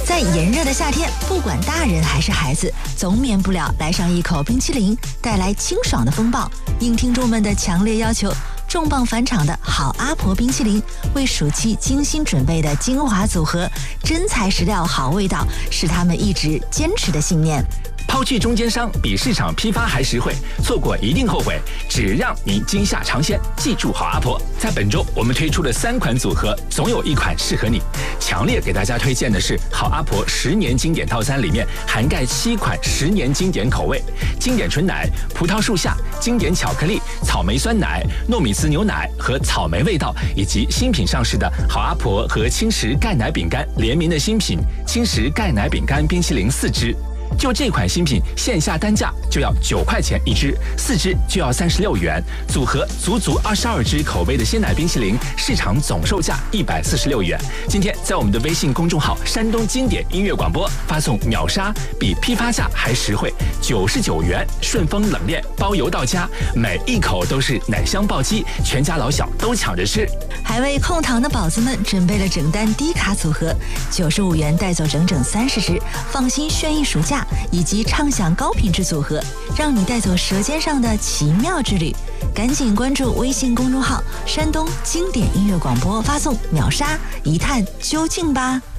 在炎热的夏天，不管大人还是孩子，总免不了来上一口冰淇淋，带来清爽的风暴。应听众们的强烈要求，重磅返场的好阿婆冰淇淋，为暑期精心准备的精华组合，真材实料好味道，是他们一直坚持的信念。 抛去中间商，比市场批发还实惠，错过一定后悔。只让您今夏尝鲜，记住好阿婆。在本周我们推出了3款组合，总有一款适合你。强烈给大家推荐的是好阿婆10年经典套餐，里面涵盖7款10年经典口味：经典纯奶、葡萄树下、经典巧克力、草莓酸奶、糯米糍牛奶和草莓味道，以及新品上市的好阿婆和轻食钙奶饼干联名的新品轻食钙奶饼干冰淇淋4支。就这款新品，线下单价就要9块钱1支，4支就要36元，组合足22支口味的鲜奶冰淇淋，市场总售价146元。今天在我们的微信公众号山东经典音乐广播发送秒杀，比批发价还实惠，99元顺丰冷链包邮到家，每一口都是奶香暴击，全家老小都抢着吃。 还为控糖的宝子们准备了整单低卡组合，95元带走整整30支，放心炫逸暑假，以及畅享高品质组合，让你带走舌尖上的奇妙之旅。赶紧关注微信公众号山东经典音乐广播，发送秒杀一探究竟吧。